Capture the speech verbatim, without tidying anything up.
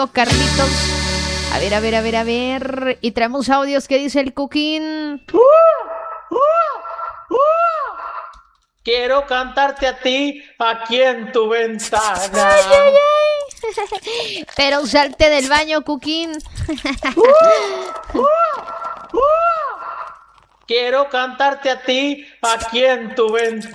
Carlitos. A ver, a ver, a ver, a ver. Y traemos audios que dice el Cooking. Uh, uh, uh. Quiero cantarte a ti aquí en tu ventana. Ay, ay, ay. Pero salte del baño, Cooking. Uh, uh, uh. Quiero cantarte a ti aquí en tu ventana.